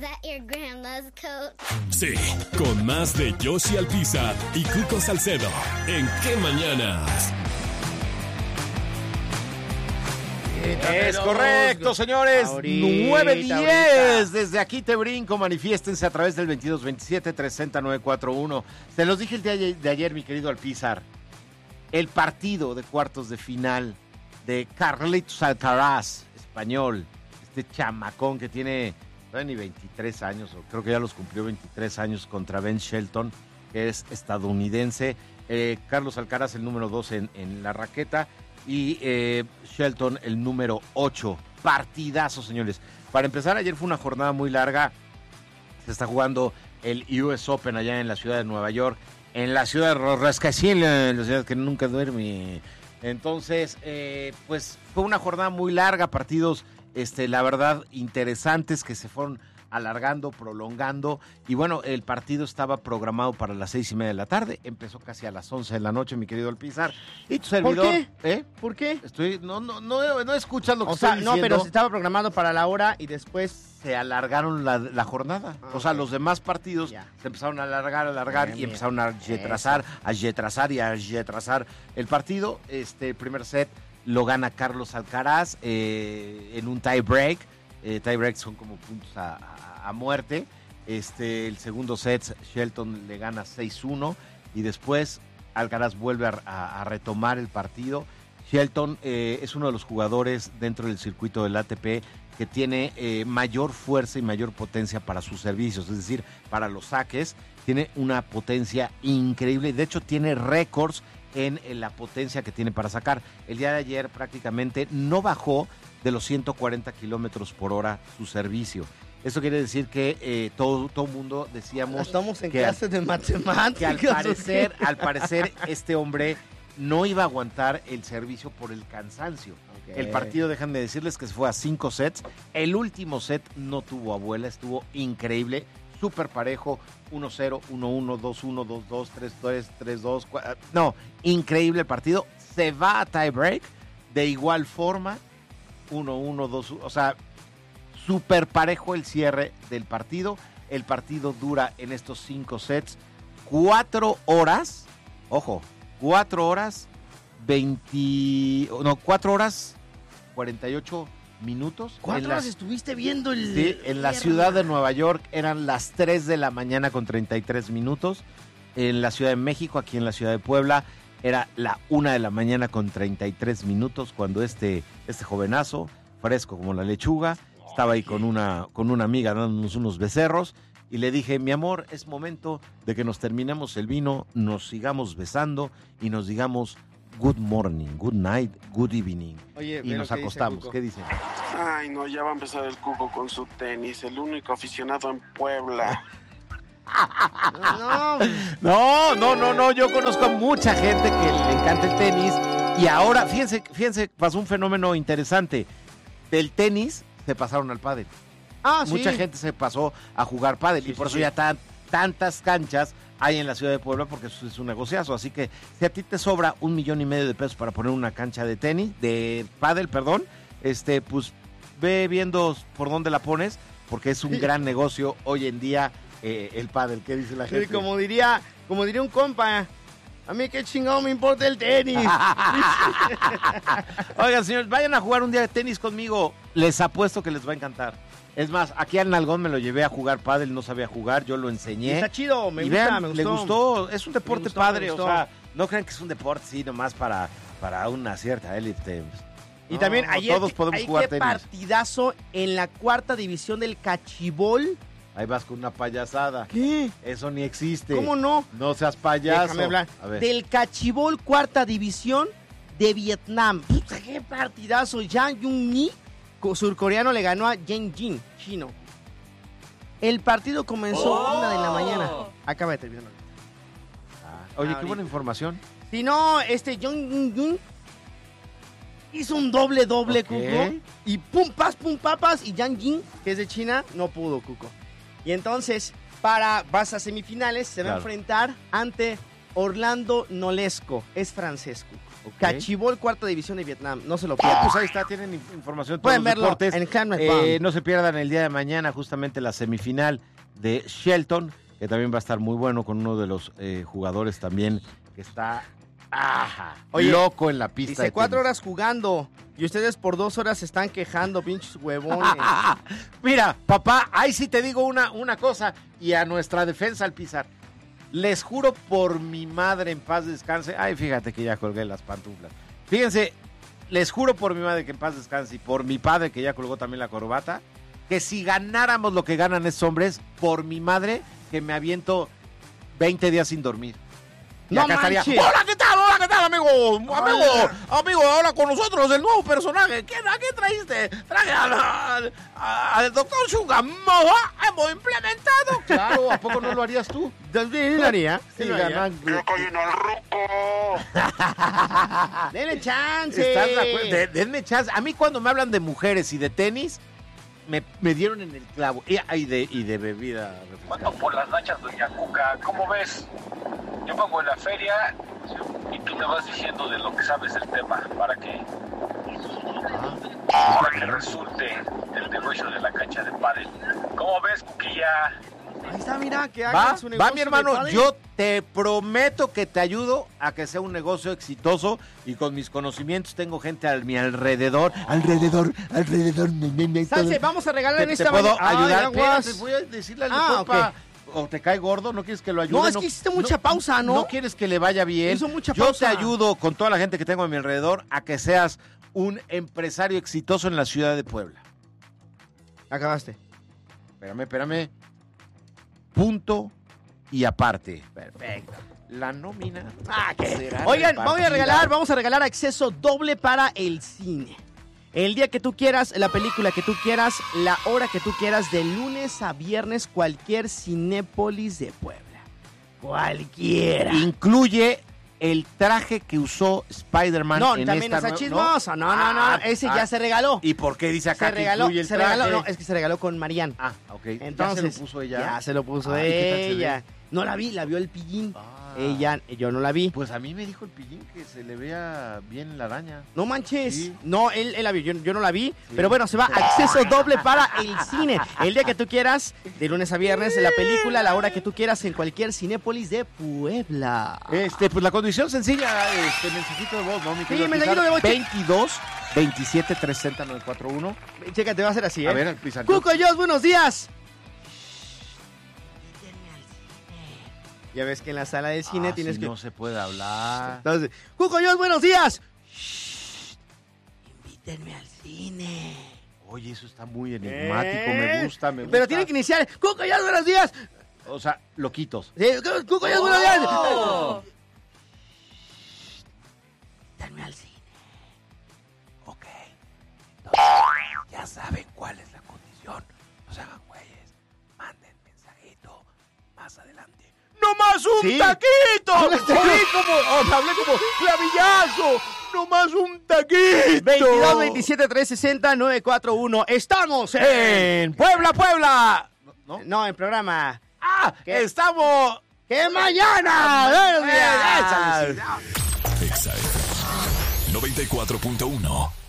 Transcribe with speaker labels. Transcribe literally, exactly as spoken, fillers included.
Speaker 1: that your grandma's coat?
Speaker 2: Sí, con más de Yoshi Alpizar y Cuco Salcedo. ¿En qué mañanas?
Speaker 3: Es correcto, señores. nueve diez. Desde aquí te brinco. Manifiéstense a través del veintidós veintisiete trescientos novecientos cuarenta y uno. Te los dije el día de ayer, mi querido Alpizar. El partido de cuartos de final de Carlitos Alcaraz, español. Este chamacón que tiene no, ni veintitrés años, o creo que ya los cumplió veintitrés años, contra Ben Shelton, que es estadounidense. Eh, Carlos Alcaraz, el número dos en, en la raqueta. Y eh, Shelton, el número ocho. Partidazo, señores. Para empezar, ayer fue una jornada muy larga. Se está jugando el U S Open allá en la ciudad de Nueva York. En la ciudad de Rascacielos, la ciudad que nunca duerme. Entonces, eh, pues fue una jornada muy larga. Partidos, este, la verdad, interesantes que se fueron alargando, prolongando, y bueno, el partido estaba programado para las seis y media de la tarde, empezó casi a las once de la noche, mi querido Alpizar, y tu servidor...
Speaker 4: ¿Por qué?
Speaker 3: ¿Eh?
Speaker 4: ¿Por qué?
Speaker 3: Estoy, no, no, no, no escuchas lo que
Speaker 4: O
Speaker 3: estoy
Speaker 4: sea,
Speaker 3: diciendo.
Speaker 4: no, pero se estaba programado para la hora y después...
Speaker 3: Se alargaron la, la jornada,
Speaker 4: Ah,
Speaker 3: o sea,
Speaker 4: ok.
Speaker 3: los demás partidos
Speaker 4: Ya.
Speaker 3: se empezaron a alargar, a alargar,
Speaker 4: Bien,
Speaker 3: y
Speaker 4: bien.
Speaker 3: empezaron a retrasar, a retrasar y a retrasar el partido. Este, el primer set lo gana Carlos Alcaraz eh, en un tie break. Eh, tie break son como puntos a, a, a muerte. Este, el segundo set, Shelton le gana seis uno y después Alcaraz vuelve a, a, a retomar el partido. Shelton eh, es uno de los jugadores dentro del circuito del A T P que tiene eh, mayor fuerza y mayor potencia para sus servicios, es decir, para los saques. Tiene una potencia increíble, de hecho tiene récords en, en la potencia que tiene para sacar. El día de ayer prácticamente no bajó de los ciento cuarenta kilómetros por hora su servicio. Eso quiere decir que eh, todo todo mundo decíamos
Speaker 4: Estamos en
Speaker 3: que,
Speaker 4: clases de matemáticas.
Speaker 3: que al
Speaker 4: ¿o qué?
Speaker 3: parecer, al parecer este hombre no iba a aguantar el servicio por el cansancio.
Speaker 4: Ok.
Speaker 3: El partido, déjenme decirles que se fue a cinco sets. El último set no tuvo abuela, estuvo increíble, súper parejo, uno cero, uno uno, dos uno, dos dos, tres tres, tres dos, cuatro, no, increíble el partido. Se va a tie break, de igual forma, uno uno, dos uno, o sea, súper parejo el cierre del partido. El partido dura en estos cinco sets cuatro horas, ojo, cuatro horas, veinte, no, cuatro horas, cuarenta y ocho minutos.
Speaker 4: ¿Cuántas
Speaker 3: En
Speaker 4: horas
Speaker 3: la-
Speaker 4: estuviste viendo el...?
Speaker 3: Sí, en la ciudad de Nueva York eran las tres de la mañana con treinta y tres minutos. En la Ciudad de México, aquí en la Ciudad de Puebla, era la una de la mañana con treinta y tres minutos cuando este, este jovenazo, fresco como la lechuga, estaba ahí con una, con una amiga dándonos unos becerros y le dije, mi amor, es momento de que nos terminemos el vino, nos sigamos besando y nos digamos good morning, good night, good evening.
Speaker 4: Oye,
Speaker 3: y
Speaker 4: ve
Speaker 3: nos
Speaker 4: lo que dice
Speaker 3: acostamos.
Speaker 4: Cuco.
Speaker 3: ¿Qué dicen?
Speaker 5: Ay, no, ya va a empezar el Cuco con su tenis, el único aficionado en Puebla.
Speaker 4: No,
Speaker 3: No, no, no, no, yo conozco a mucha gente que le encanta el tenis y ahora, fíjense, fíjense, pasó un fenómeno interesante. Del tenis se pasaron al pádel.
Speaker 4: ah, sí.
Speaker 3: Mucha gente se pasó a jugar pádel
Speaker 4: Sí,
Speaker 3: y por
Speaker 4: sí,
Speaker 3: eso
Speaker 4: sí.
Speaker 3: ya tan, tantas canchas hay en la ciudad de Puebla porque eso es un negociazo. Así que si a ti te sobra un millón y medio de pesos para poner una cancha de tenis, de pádel, perdón, este, pues ve viendo por dónde la pones porque es un gran negocio hoy en día eh, el pádel. ¿Qué dice la
Speaker 4: Sí,
Speaker 3: gente?
Speaker 4: como diría, como diría un compa, a mí qué chingado me importa el tenis.
Speaker 3: Oigan, señores, vayan a jugar un día de tenis conmigo. Les apuesto que les va a encantar. Es más, aquí al Nalgón me lo llevé a jugar pádel, no sabía jugar, yo lo enseñé.
Speaker 4: Está chido, me
Speaker 3: y
Speaker 4: gusta,
Speaker 3: vean,
Speaker 4: me gustó.
Speaker 3: le gustó, es un deporte
Speaker 4: Me gustó,
Speaker 3: padre,
Speaker 4: me
Speaker 3: o
Speaker 4: gustó.
Speaker 3: sea, no crean que es un deporte, sí, nomás para, para una cierta élite.
Speaker 4: Y
Speaker 3: No,
Speaker 4: también ayer,
Speaker 3: todos podemos
Speaker 4: ahí
Speaker 3: jugar
Speaker 4: qué
Speaker 3: tenis.
Speaker 4: partidazo en la cuarta división del cachibol.
Speaker 3: Ahí vas con una payasada.
Speaker 4: ¿Qué?
Speaker 3: Eso ni existe.
Speaker 4: ¿Cómo no?
Speaker 3: No seas payaso.
Speaker 4: Déjame hablar.
Speaker 3: A ver.
Speaker 4: Del cachibol cuarta división de Vietnam. Puta, qué partidazo. Yang Jung-mi, co- surcoreano, le ganó a Yen Jin, chino. El partido comenzó a una de la mañana. Acaba de terminar.
Speaker 3: Ah, oye, qué
Speaker 4: ahorita.
Speaker 3: buena información.
Speaker 4: Si no, este Jong Jun hizo un doble doble,
Speaker 3: Ok.
Speaker 4: Cuco. Y pum, pas, pum, papas. Y Yang Jin, que es de China, no pudo, Cuco. Y entonces, para vas a semifinales, se va
Speaker 3: Claro.
Speaker 4: a enfrentar ante Orlando Nolesco. Es francés, Cuco.
Speaker 3: Okay.
Speaker 4: Cachibol, cuarta división de Vietnam. No se lo
Speaker 3: Ah,
Speaker 4: pierdan.
Speaker 3: pues ahí está, tienen inf- información de todos
Speaker 4: Pueden
Speaker 3: los
Speaker 4: verlo
Speaker 3: deportes.
Speaker 4: en Clan
Speaker 3: Eh, no se pierdan el día de mañana justamente la semifinal de Shelton, que también va a estar muy bueno con uno de los eh, jugadores también que está ajá,
Speaker 4: Oye,
Speaker 3: loco en la pista.
Speaker 4: Dice
Speaker 3: de
Speaker 4: cuatro
Speaker 3: tenis.
Speaker 4: horas jugando y ustedes por dos horas se están quejando, pinches huevones.
Speaker 3: Mira, papá, ahí sí te digo una, una cosa y a nuestra defensa al pisar. Les juro por mi madre en paz descanse. Ay, fíjate que ya colgué las pantuflas. Fíjense, les juro por mi madre que en paz descanse y por mi padre que ya colgó también la corbata, que si ganáramos lo que ganan esos hombres, por mi madre que me aviento veinte días sin dormir. Y
Speaker 4: ¡No
Speaker 3: acá estaría,
Speaker 4: manches!
Speaker 3: hola, ¿qué tal? Hola, ¿qué tal, amigo? Amigo, amigo, ahora con nosotros el nuevo personaje. ¿Quién, ¿A quién trajiste? Traje al, al, al doctor Shugamoa. Hemos implementado. Claro, ¿a poco no lo harías tú?
Speaker 4: Sí, lo haría. Sí,
Speaker 3: Sí,
Speaker 4: lo haría.
Speaker 3: ganan.
Speaker 5: ¡Que callen al ruco!
Speaker 4: Denle chance.
Speaker 3: ¿Estás de acuerdo? De- denme chance. A mí cuando me hablan de mujeres y de tenis, me, me dieron en el clavo. Y, y, de, y de bebida refrescante.
Speaker 6: Mando por las nachas, doña Cuca. ¿Cómo ves? Yo pongo en la feria y tú me vas diciendo de lo que sabes del tema para que, para que resulte el negocio de la cancha de pádel. ¿Cómo ves, Cuquilla?
Speaker 4: Ahí está, mira, que
Speaker 3: Va,
Speaker 4: hagan su negocio
Speaker 3: va mi hermano,
Speaker 4: de pádel.
Speaker 3: yo te prometo que te ayudo a que sea un negocio exitoso y con mis conocimientos tengo gente a mi alrededor, alrededor, alrededor. me, me, me,
Speaker 4: Salse,
Speaker 3: todo.
Speaker 4: vamos a regalar
Speaker 3: ¿Te,
Speaker 4: en
Speaker 3: te
Speaker 4: esta
Speaker 3: puedo
Speaker 4: mañana- Ay,
Speaker 3: ayudar?
Speaker 4: aguas.
Speaker 3: Espérate, voy a decirle al
Speaker 4: Ah,
Speaker 3: compa, o te cae gordo, no quieres que lo ayude.
Speaker 4: No, es que hiciste mucha pausa, ¿no?
Speaker 3: No quieres que le vaya bien.
Speaker 4: Hizo mucha
Speaker 3: Yo
Speaker 4: pausa.
Speaker 3: te ayudo con toda la gente que tengo a mi alrededor a que seas un empresario exitoso en la ciudad de Puebla.
Speaker 4: Acabaste.
Speaker 3: Espérame, espérame. Punto y aparte.
Speaker 4: Perfecto.
Speaker 3: La nómina.
Speaker 4: Ah, ¿qué?
Speaker 3: será
Speaker 4: Oigan, vamos a
Speaker 3: repartida.
Speaker 4: regalar, vamos a regalar acceso doble para el cine. El día que tú quieras, la película que tú quieras, la hora que tú quieras, de lunes a viernes, cualquier Cinépolis de Puebla. Cualquiera.
Speaker 3: Incluye el traje que usó Spider-Man
Speaker 4: No,
Speaker 3: en
Speaker 4: también
Speaker 3: esta
Speaker 4: está
Speaker 3: nue-
Speaker 4: chismoso. No, no, no,
Speaker 3: Ah,
Speaker 4: ese
Speaker 3: ah,
Speaker 4: ya se regaló.
Speaker 3: ¿Y por qué dice acá
Speaker 4: Se
Speaker 3: que
Speaker 4: regaló,
Speaker 3: incluye el
Speaker 4: se
Speaker 3: traje?
Speaker 4: regaló, no, es que se regaló con Marianne.
Speaker 3: Ah, ok.
Speaker 4: Entonces,
Speaker 3: ¿Ya se lo puso ella?
Speaker 4: Ya se lo puso
Speaker 3: Ah, ¿y qué tal se
Speaker 4: ella.
Speaker 3: ve?
Speaker 4: No la vi, la vio el pillín.
Speaker 3: Ah.
Speaker 4: Ella, yo no la vi.
Speaker 3: Pues a mí me dijo el pillín que se le vea bien la araña.
Speaker 4: No manches.
Speaker 3: Sí.
Speaker 4: No, él, él la vio, yo, yo no la vi.
Speaker 3: Sí.
Speaker 4: Pero bueno, se va acceso doble para el cine. El día que tú quieras, de lunes a viernes, la película, la hora que tú quieras, en cualquier Cinépolis de Puebla.
Speaker 3: Este, pues la condición sencilla, este mensajito de voz, ¿no? Mi querido
Speaker 4: mensajito
Speaker 3: Pizarro?
Speaker 4: de voz.
Speaker 3: veintidós, veintisiete, trescientos, novecientos cuarenta y uno.
Speaker 4: Chécate, va a ser así, ¿eh?
Speaker 3: A ver, el Pizarro.
Speaker 4: Cuco Jos, buenos días. Ya ves que en la sala de cine
Speaker 3: Ah,
Speaker 4: tienes
Speaker 3: si
Speaker 4: que...
Speaker 3: no se puede hablar.
Speaker 4: Entonces, Cuco Jos, buenos días. Shh, invítenme al cine.
Speaker 3: Oye, eso está muy enigmático,
Speaker 4: ¿Eh?
Speaker 3: me gusta, me gusta.
Speaker 4: Pero tienen que iniciar. Cuco Jos, buenos días.
Speaker 3: O sea, loquitos.
Speaker 4: Sí, Cuco Jos, buenos días.
Speaker 3: Oh.
Speaker 4: Invítenme al cine.
Speaker 3: Ok. Entonces, ya saben cuál es la condición. No se hagan güeyes. Manden mensajito más adelante. ¡No más un
Speaker 4: Sí.
Speaker 3: taquito!
Speaker 4: Hablaste
Speaker 3: Sí, como, oh, hablé como clavillazo. ¡No más un taquito!
Speaker 4: veintidós, veintisiete, trescientos sesenta, novecientos cuarenta y uno. Estamos en...
Speaker 3: En Puebla, Puebla. ¿No?
Speaker 4: No, en programa.
Speaker 3: ¡Ah!
Speaker 4: ¿Qué?
Speaker 3: ¡Estamos!
Speaker 4: ¡Que mañana! ¡Buenos días!
Speaker 3: Échale, sí.
Speaker 2: Exa F M noventa y cuatro punto uno.